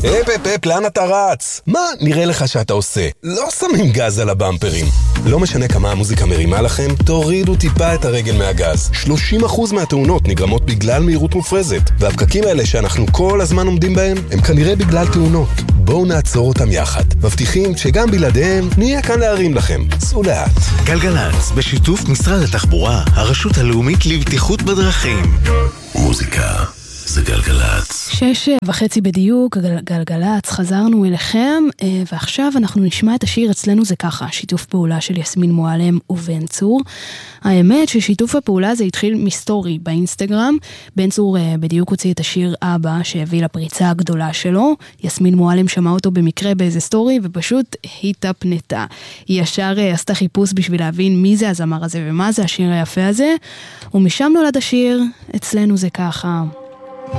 אפ, לאן אתה רץ? מה נראה לך שאתה עושה? לא שמים גז על הבמפרים. לא משנה כמה המוזיקה מרימה לכם, תורידו טיפה את הרגל מהגז. 30% מהתאונות נגרמות בגלל מהירות מופרזת, והפקקים האלה שאנחנו כל הזמן עומדים בהם, הם כנראה בגלל תאונות. בואו נעצור אותם יחד. מבטיחים שגם בלעדיהם נהיה כאן להרים לכם. סעו לאט. גלגלץ, בשיתוף משרד התחבורה, הרשות הלאומית לבטיחות בדרכים. מוזיקה זה גלגלץ. 6:30 בדיוק, גלגלץ, חזרנו אליכם, ועכשיו אנחנו נשמע את השיר אצלנו זה ככה, שיתוף פעולה של יסמין מועלם ובן צור. האמת ששיתוף הפעולה הזה התחיל מסטורי באינסטגרם, בן צור בדיוק הוציא את השיר אבא שהביא לפריצה הגדולה שלו, יסמין מועלם שמע אותו במקרה באיזה סטורי ופשוט התאפנתה. היא ישר עשתה חיפוש בשביל להבין מי זה הזמר הזה ומה זה השיר היפה הזה, ומשם נולד השיר אצלנו זה ככה.